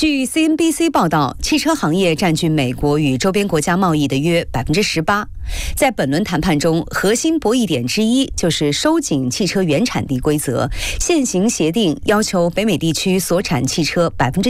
据 CNBC 报道，汽车行业占据美国与周边国家贸易的约18%。在本轮谈判中，核心博弈点之一就是收紧汽车原产地规则。现行协定要求北美地区所产汽车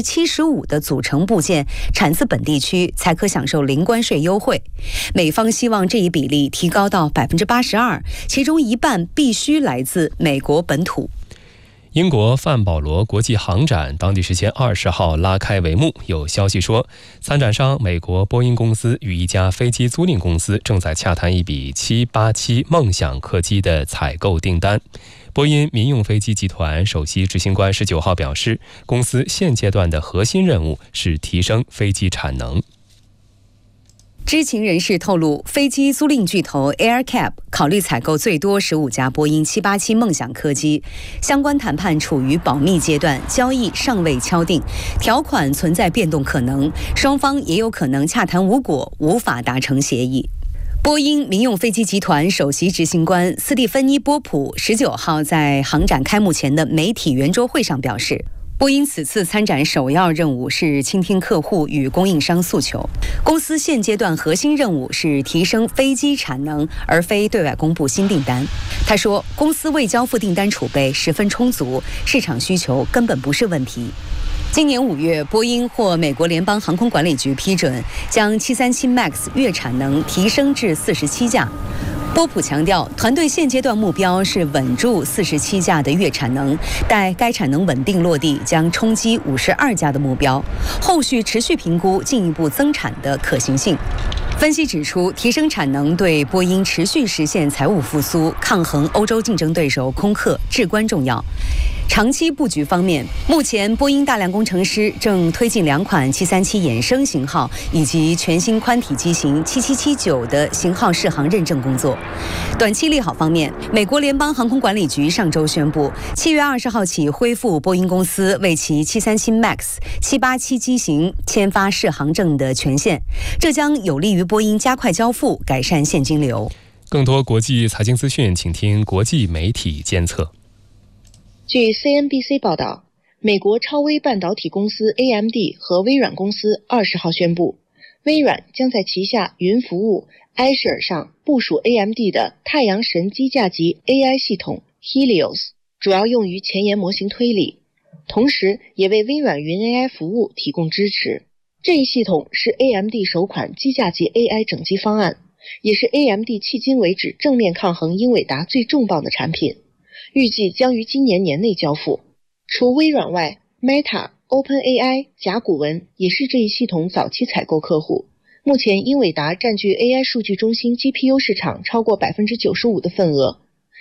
75%的组成部件产自本地区，才可享受零关税优惠。美方希望这一比例提高到82%，其中一半必须来自美国本土。 英国范保罗国际航展当地时间20号拉开帷幕，有消息说，参展商美国波音公司与一家飞机租赁公司正在洽谈一笔787梦想客机的采购订单。波音民用飞机集团首席执行官19号表示，公司现阶段的核心任务是提升飞机产能。 知情人士透露，飞机租赁巨头 AerCap 考虑采购最多15架波音787梦想客机，相关谈判处于保密阶段，交易尚未敲定，条款存在变动可能，双方也有可能洽谈无果，无法达成协议。波音民用飞机集团首席执行官斯蒂芬妮·波普19号在航展开幕前的媒体圆桌会上表示，波音此次参展首要任务是倾听客户与供应商诉求。公司现阶段核心任务是提升飞机产能，而非对外公布新订单。他说，公司未交付订单储备十分充足，市场需求根本不是问题。今年5月，波音获美国联邦航空管理局批准，将737 MAX 月产能提升至47架。波普强调，团队现阶段目标是稳住47架的月产能，待该产能稳定落地，将冲击52架的目标，后续持续评估进一步增产的可行性。分析指出，提升产能对波音持续实现财务复苏、抗衡欧洲竞争对手空客至关重要。长期布局方面，目前波音大量工程师正推进2款737衍生型号以及全新宽体机型7779的型号适航认证工作。短期利好方面，美国联邦航空管理局上周宣布，7月20号起恢复波音公司为其737 MAX、787机型签发适航证的权限，这将有利于波音加快交付，改善现金流。 更多国际财经资讯，请听国际媒体监测。 据 CNBC 报道，美国超微半导体公司 AMD 和微软公司20号宣布，微软将在旗下云服务 Azure 上部署 AMD 的太阳神机架级 AI 系统 Helios， 主要用于前沿模型推理，同时也为微软云 AI 服务提供支持。这一系统是 AMD 首款机架级 AI 整机方案，也是 AMD 迄今为止正面抗衡英伟达最重磅的产品，预计将于今年年内交付。除微软外， Meta、OpenAI、甲骨文也是这一系统早期采购客户。目前英伟达占据 AI 数据中心 GPU 市场超过 95% 的份额，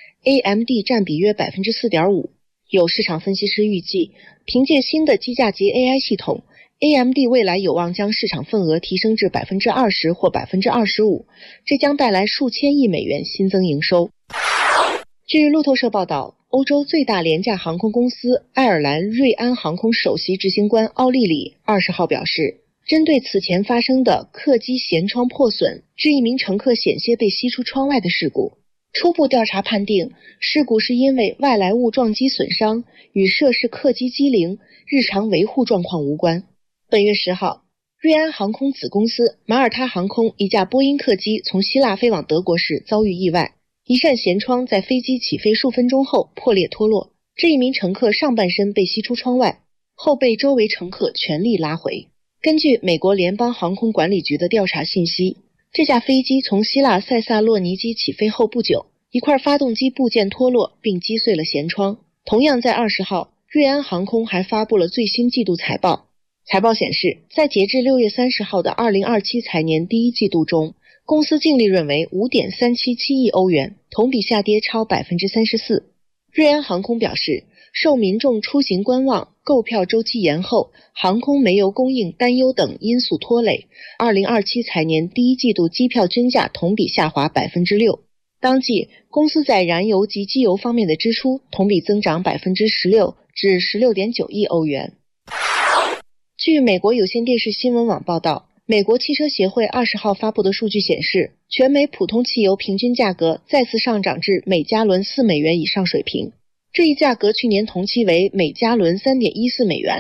AMD 占比约 4.5%。 有市场分析师预计，凭借新的机架级 AI 系统， AMD 未来有望将市场份额提升至 20% 或 25%， 这将带来数千亿美元新增营收。据路透社报道，欧洲最大廉价航空公司爱尔兰瑞安航空首席执行官奥利里20号表示，针对此前发生的客机舷窗破损致一名乘客险些被吸出窗外的事故，初步调查判定，事故是因为外来物撞击损伤，与涉事客机机龄、日常维护状况无关。本月10号，瑞安航空子公司马耳他航空一架波音客机从希腊飞往德国时遭遇意外，一扇舷窗在飞机起飞数分钟后破裂脱落，这一名乘客上半身被吸出窗外，后被周围乘客全力拉回。根据美国联邦航空管理局的调查信息，这架飞机从希腊塞萨洛尼基起飞后不久，一块发动机部件脱落并击碎了舷窗。同样在20号，瑞安航空还发布了最新季度财报。财报显示，在截至6月30号的2027财年第一季度中，公司净利润为 5.377 亿欧元，同比下跌超 34%。 瑞安航空表示，受民众出行观望、购票周期延后、航空煤油供应担忧等因素拖累，2027财年第一季度机票均价同比下滑 6%。 当季公司在燃油及机油方面的支出同比增长 16% 至 16.9 亿欧元。据美国有线电视新闻网报道，美国汽车协会20号发布的数据显示，全美普通汽油平均价格再次上涨至每加仑4美元以上水平，这一价格去年同期为每加仑 3.14 美元。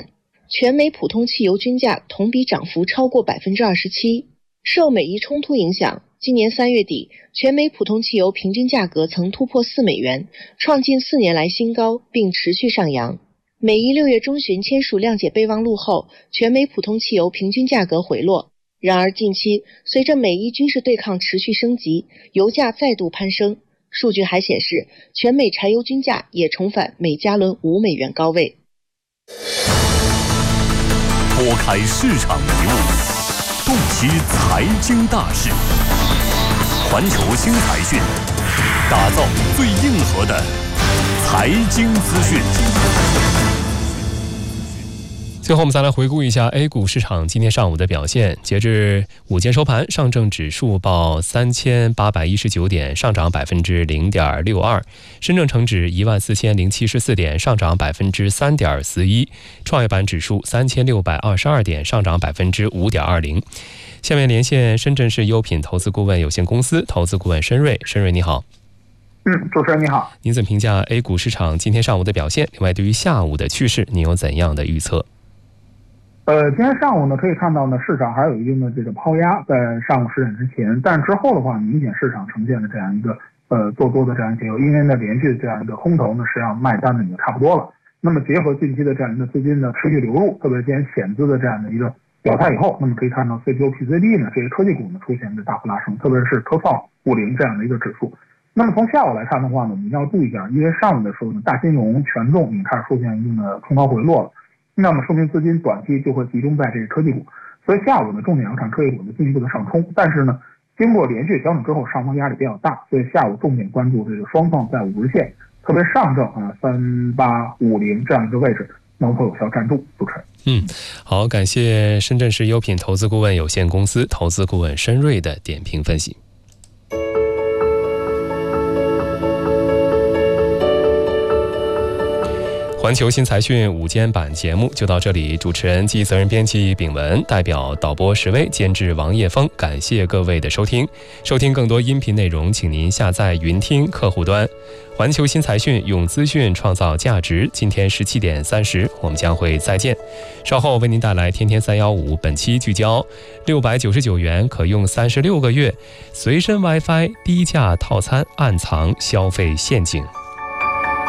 全美普通汽油均价同比涨幅超过27%。受美伊冲突影响，今年3月底，全美普通汽油平均价格曾突破4美元，创近4年来新高，并持续上扬。美伊6月中旬签署谅解备忘录后，全美普通汽油平均价格回落。然而近期，随着美伊军事对抗持续升级，油价再度攀升。数据还显示，全美柴油均价也重返每加仑5美元高位。 拨开市场迷雾，洞悉财经大事，环球新财讯，打造最硬核的财经资讯。 最后我们再来回顾一下 A 股市场今天上午的表现。截至午间收盘，上证指数报3819点，上涨0.62%；深圳成指14074点，上涨3.41%；创业板指数3622点，上涨5.20%。下面连线深圳市优品投资顾问有限公司投资顾问申瑞。申瑞你好。 主持人你好。 您怎么评价 A 股市场今天上午的表现？另外，对于下午的趋势，您有怎样的预测？ 今天上午呢，可以看到呢，市场还有一定的这个抛压，在上午10点之前，但之后的话，明显市场呈现了这样一个做多的这样一个结构，因为呢连续这样一个空头呢，实际上卖单呢也差不多了。那么结合近期的这样一个资金的持续流入，特别是今天险资的这样的一个表态以后，那么可以看到 CPO、PCB 呢这些科技股呢出现的大幅拉升，特别是科创50这样的一个指数。那么从下午来看的话呢，我们一定要注意一下，因为上午的时候呢，大金融、权重已经开始出现一定的冲高回落了。那么说明资金短期就会集中在这个科技股，所以下午呢重点要看科技股的进一步的上冲。但是呢，经过连续调整之后，上方压力比较大，所以下午重点关注这个双方在50日线，特别上证3850这样一个位置能否有效站住。主持人， 好，感谢深圳市优品投资顾问有限公司投资顾问申瑞的点评分析。环球新财讯午间版节目就到这里，主持人及责任编辑秉文，代表导播石威，监制王叶峰，感谢各位的收听。收听更多音频内容，请您下载云听客户端。环球新财讯，用资讯创造价值。今天17点30，我们将会再见。稍后为您带来天天315，本期聚焦699元可用36个月，随身 WiFi 低价套餐暗藏消费陷阱。